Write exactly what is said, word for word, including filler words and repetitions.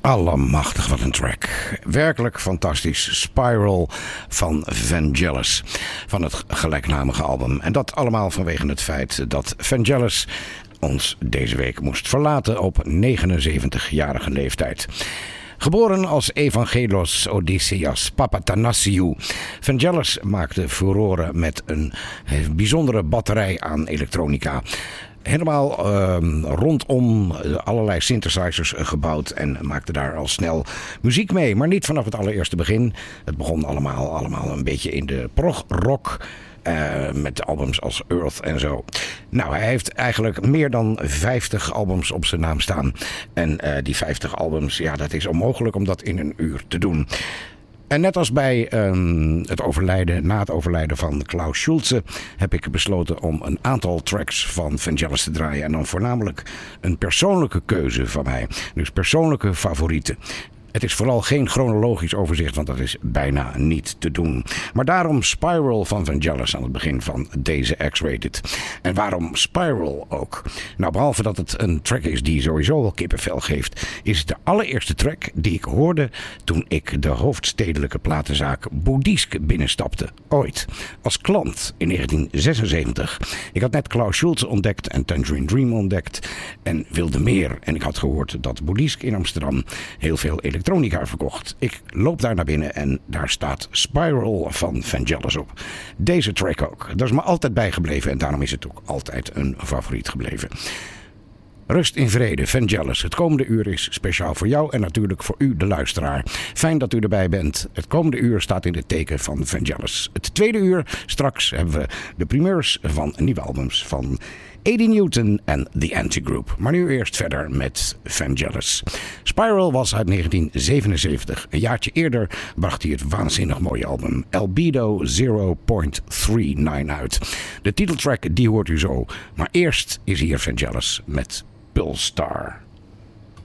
Allemachtig, wat een track. Werkelijk fantastisch. Spiral van Vangelis. Van het gelijknamige album. En dat allemaal vanwege het feit dat Vangelis ons deze week moest verlaten op negenenzeventigjarige leeftijd. Geboren als Evangelos Odysseas Papathanassiou. Vangelis maakte furore met een bijzondere batterij aan elektronica. Helemaal uh, rondom allerlei synthesizers gebouwd en maakte daar al snel muziek mee. Maar niet vanaf het allereerste begin. Het begon allemaal, allemaal een beetje in de prog-rock. Uh, met albums als Earth en zo. Nou, hij heeft eigenlijk meer dan vijftig albums op zijn naam staan. En uh, die vijftig albums, ja, dat is onmogelijk om dat in een uur te doen. En net als bij um, het overlijden, na het overlijden van Klaus Schulze, heb ik besloten om een aantal tracks van Vangelis te draaien. En dan voornamelijk een persoonlijke keuze van mij. Dus persoonlijke favorieten. Het is vooral geen chronologisch overzicht, want dat is bijna niet te doen. Maar daarom Spiral van Vangelis aan het begin van deze X-Rated. En waarom Spiral ook? Nou, behalve dat het een track is die sowieso wel kippenvel geeft, is het de allereerste track die ik hoorde toen ik de hoofdstedelijke platenzaak Boeddhisk binnenstapte. Ooit. Als klant in negentien zesenzeventig. Ik had net Klaus Schulze ontdekt en Tangerine Dream ontdekt en wilde meer. En ik had gehoord dat Boeddhisk in Amsterdam heel veel elektronica verkocht. Ik loop daar naar binnen en daar staat Spiral van Vangelis op. Deze track ook. Dat is me altijd bijgebleven en daarom is het ook altijd een favoriet gebleven. Rust in vrede, Vangelis. Het komende uur is speciaal voor jou en natuurlijk voor u, de luisteraar. Fijn dat u erbij bent. Het komende uur staat in het teken van Vangelis. Het tweede uur, straks hebben we de primeurs van nieuwe albums van Eddie Newton en The Anti-Group. Maar nu eerst verder met Vangelis. Spiral was uit negentien zevenenzeventig. Een jaartje eerder bracht hij het waanzinnig mooie album Albedo nul komma negenen39 uit. De titeltrack die hoort u zo. Maar eerst is hier Vangelis met Pulsar.